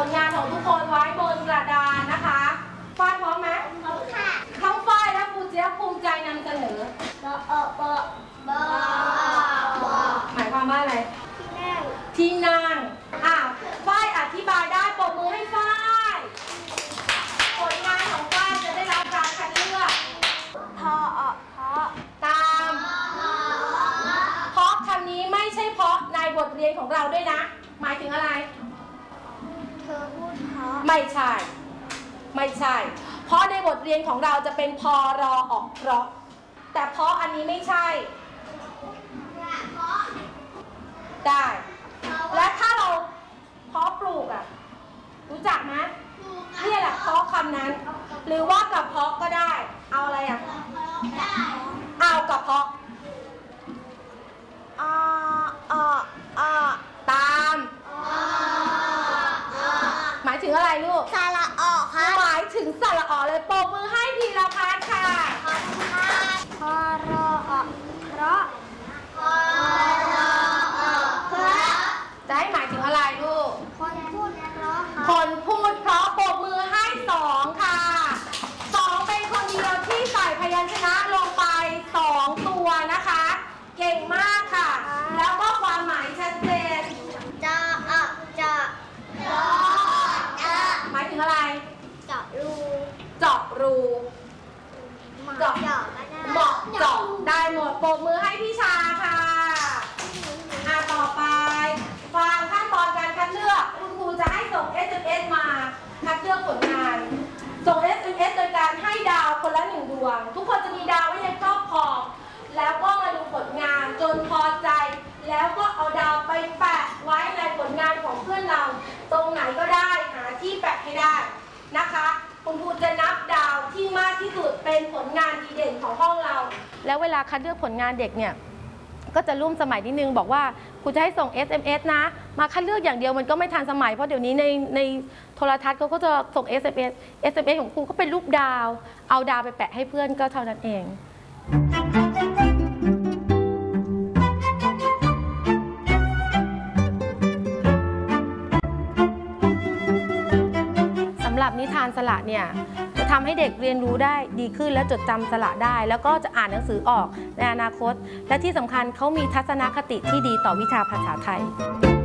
ลงานของทุกคนไว้บนกระดานนะคะฝ้ายพร้อมไหมพร้อมค่ะทั้งฝ้ายและครูเจี๊ยบภูมิใจนำเสนอหมายความว่าอะไรที่นั่งฝ้ายอธิบายได้ปรบมือให้ฝ้ายผลงานของฝ้ายจะได้รับการคัดเลือกเพราะตามเพราะคำนี้ไม่ใช่เพราะในบทเรียนของเราด้วยนะหมายถึงอะไรเธอพูดเพราะไม่ใช่เพราะในบทเรียนของเราจะเป็นพอรอออกเพราะแต่เพราะอันนี้ไม่ใช่ได้และถ้าเราเพาะปลูกรู้จักไหมนี่แหละเพาะคำนั้นหรือว่ากับเพาะก็ได้เอาอะไรเอากับเพาะตามหมายถึงอะไรลูกสระอค่ะหมายถึงสระอเลยปรบมือให้พีรพัฒน์ค่ะพอรอเพราะจะให้หมายถึงอะไรลูกคนพูดเพราะคนพูดเพราะปรบมือให้2ค่ะ2เป็นคนเดียวที่ใส่พยัญชนะลงไป2ตัวนะคะเก่งมากค่ะแล้วก็ความหมายชัดเจนหมายถึงอะไรเจาะรูเหมาะเจาะได้หมดปรบมือให้พี่ชาค่ะต่อไปฟังขั้นตอนการคัดเลือกคุณครูจะให้ส่ง SMS มาคัดเลือกผลงานส่ง SMS โดยการให้ดาวคนละ1 ดวงทุกคนจะมีดาวไว้ในครอบครองแล้วก็มาดูผลงานจนพอใจแล้วก็เอาดาวไปแปะไว้ในผลงานของเพื่อนเราตรงไหนก็ได้หาที่แปะให้ได้นะคะคุณครูจะนับดาวที่มากที่สุดเป็นผลงานดีเด่นของห้องเราแล้วเวลาคัดเลือกผลงานเด็กเนี่ยก็จะร่วมสมัยนิดนึงบอกว่าครูจะให้ส่ง SMS นะมาคัดเลือกอย่างเดียวมันก็ไม่ทันสมัยเพราะเดี๋ยวนี้ในโทรทัศน์เขาก็จะส่ง SMS ของครูก็เป็นรูปดาวเอาดาวไปแปะให้เพื่อนก็เท่านั้นเองสำหรับนิทานสระเนี่ยจะทำให้เด็กเรียนรู้ได้ดีขึ้นและจดจำสระได้แล้วก็จะอ่านหนังสือออกในอนาคตและที่สำคัญเขามีทัศนคติที่ดีต่อวิชาภาษาไทย